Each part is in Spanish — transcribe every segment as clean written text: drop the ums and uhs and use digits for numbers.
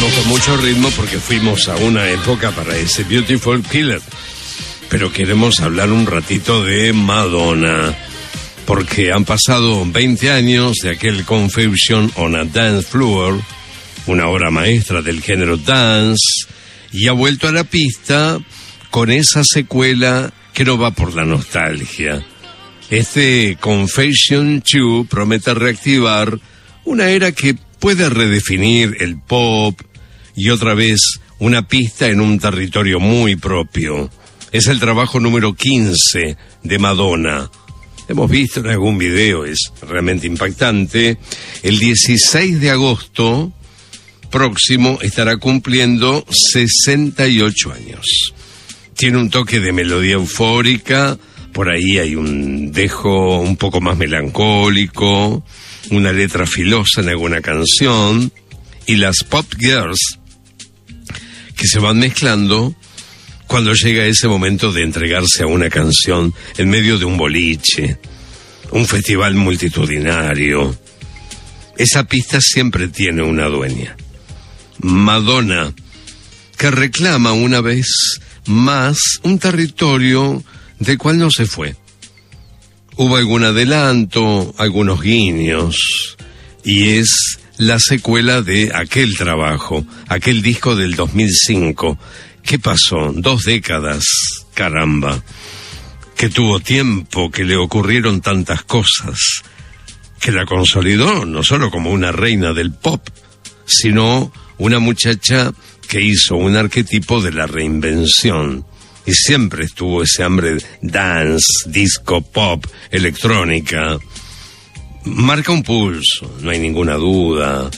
Vamos con mucho ritmo porque fuimos a una época para ese Beautiful Killer. Pero queremos hablar un ratito de Madonna, porque han pasado 20 años de aquel Confusion on a Dance Floor, una obra maestra del género dance, y ha vuelto a la pista con esa secuela que no va por la nostalgia. Este Confession 2 promete reactivar una era que puede redefinir el pop y otra vez una pista en un territorio muy propio. Es el trabajo número 15 de Madonna. Hemos visto en algún video, es realmente impactante. El 16 de agosto próximo estará cumpliendo 68 años. Tiene un toque de melodía eufórica, por ahí hay un dejo un poco más melancólico, una letra filosa en alguna canción, y las pop girls que se van mezclando cuando llega ese momento de entregarse a una canción en medio de un boliche, un festival multitudinario. Esa pista siempre tiene una dueña, Madonna, que reclama una vez más un territorio del cual no se fue. Hubo algún adelanto, algunos guiños, y es la secuela de aquel trabajo, aquel disco del 2005. ¿Qué pasó? 2 décadas, caramba, que tuvo tiempo, que le ocurrieron tantas cosas, que la consolidó no solo como una reina del pop, sino una muchacha que hizo un arquetipo de la reinvención. Y siempre estuvo ese hambre de dance, disco, pop, electrónica. Marca un pulso, no hay ninguna duda.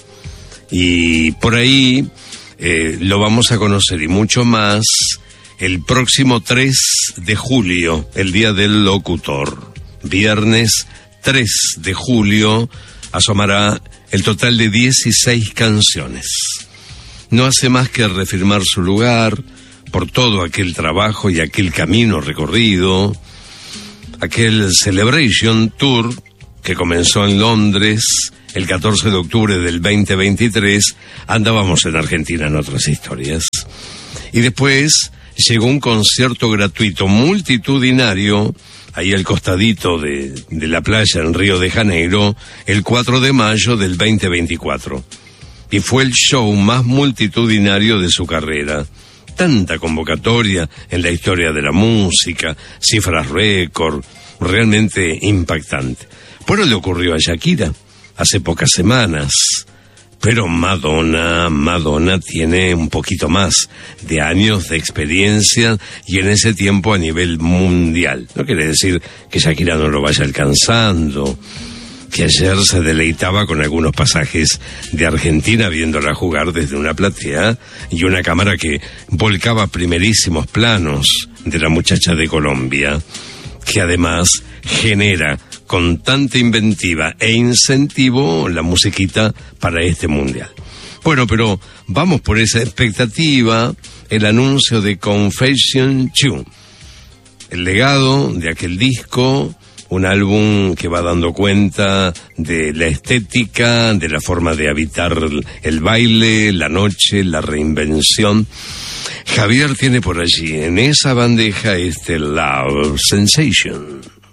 Y por ahí lo vamos a conocer y mucho más el próximo 3 de julio, el Día del Locutor. Viernes 3 de julio asomará el total de 16 canciones. No hace más que reafirmar su lugar por todo aquel trabajo y aquel camino recorrido, aquel Celebration Tour que comenzó en Londres el 14 de octubre del 2023, andábamos en Argentina en otras historias. Y después llegó un concierto gratuito multitudinario, ahí al costadito de la playa en Río de Janeiro, el 4 de mayo del 2024. Y fue el show más multitudinario de su carrera. Tanta convocatoria en la historia de la música, cifras récord, realmente impactante. Bueno, le ocurrió a Shakira hace pocas semanas, pero Madonna tiene un poquito más de años de experiencia y en ese tiempo a nivel mundial. No quiere decir que Shakira no lo vaya alcanzando, que ayer se deleitaba con algunos pasajes de Argentina viéndola jugar desde una platea y una cámara que volcaba primerísimos planos de la muchacha de Colombia, que además genera con tanta inventiva e incentivo la musiquita para este mundial. Bueno, pero vamos por esa expectativa, el anuncio de Confession 2, el legado de aquel disco, un álbum que va dando cuenta de la estética, de la forma de habitar el baile, la noche, la reinvención. Javier tiene por allí, en esa bandeja, este Love Sensation.